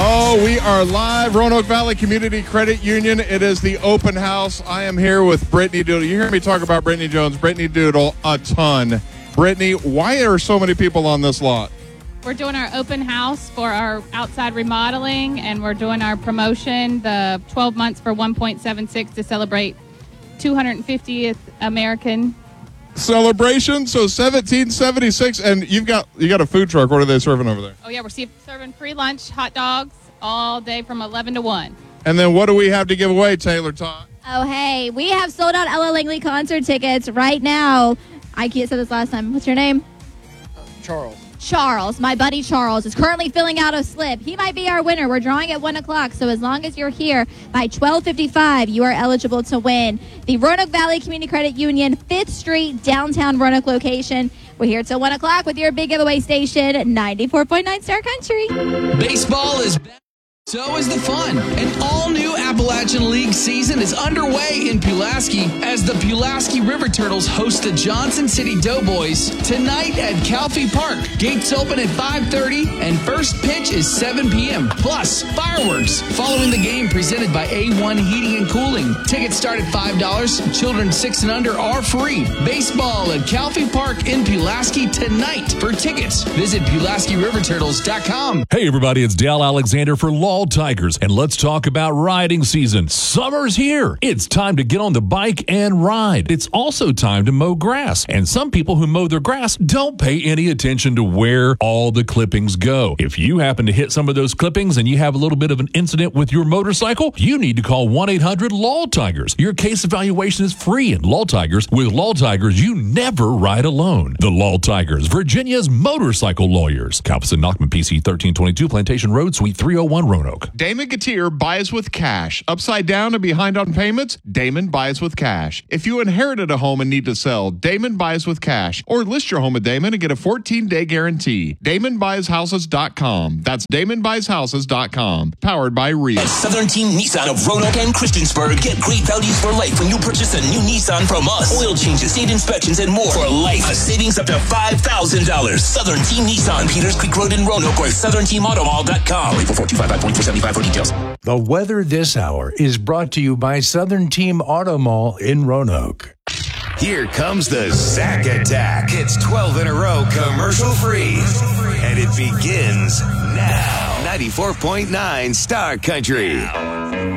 Oh, we are live, Roanoke Valley Community Credit Union. It is the open house. I am here with Brittany Doodle. You hear me talk about Brittany Jones, Brittany Doodle a ton. Brittany, why are so many people on this lot? We're doing our open house for our outside remodeling, and we're doing our promotion, the 12 months for 1.76 to celebrate 250th American Celebration, so 1776, and you got a food truck. What are they serving over there? Oh, yeah, we're serving free lunch, hot dogs, all day from 11 to 1. And then what do we have to give away, Taylor Todd? Oh, hey, we have sold out Ella Langley concert tickets right now. I can't say this last time. What's your name? Charles, my buddy Charles, is currently filling out a slip. He might be our winner. We're drawing at 1 o'clock, so as long as you're here by 12:55, you are eligible to win the Roanoke Valley Community Credit Union 5th Street downtown Roanoke location. We're here till 1 o'clock with your big giveaway station, 94.9 Star Country. Baseball is back. So is the fun. An all-new Appalachian League season is underway in Pulaski as the Pulaski River Turtles host the Johnson City Doughboys tonight at Calfee Park. Gates open at 5:30 and first pitch is 7 p.m. Plus fireworks following the game presented by A1 Heating and Cooling. Tickets start at $5. Children 6 and under are free. Baseball at Calfee Park in Pulaski tonight. For tickets, visit PulaskiRiverTurtles.com. Hey everybody, it's Dale Alexander for Law Tigers, and let's talk about riding season. Summer's here. It's time to get on the bike and ride. It's also time to mow grass, and some people who mow their grass don't pay any attention to where all the clippings go. If you happen to hit some of those clippings and you have a little bit of an incident with your motorcycle, you need to call 1-800-LAW Tigers. Your case evaluation is free at Law Tigers. With Law Tigers, you never ride alone. The Law Tigers, Virginia's motorcycle lawyers. Calvin Knockman, PC 1322 Plantation Road, Suite 301, Roanoke. Damon Gautier buys with cash. Upside down and behind on payments? Damon buys with cash. If you inherited a home and need to sell, Damon buys with cash. Or list your home at Damon and get a 14-day guarantee. DamonBuysHouses.com. That's DamonBuysHouses.com. Powered by REIT. At Southern Team Nissan of Roanoke and Christiansburg, get great values for life when you purchase a new Nissan from us. Oil changes, state inspections, and more for life. A savings up to $5,000. Southern Team Nissan, Peters Creek Road in Roanoke, or SouthernTeamAutomall.com. Wait for 425-5475 for details. The weather this hour is brought to you by Southern Team Auto Mall in Roanoke. Here comes the Zack Attack. It's 12 in a row commercial free. And it begins now. 94.9 Star Country.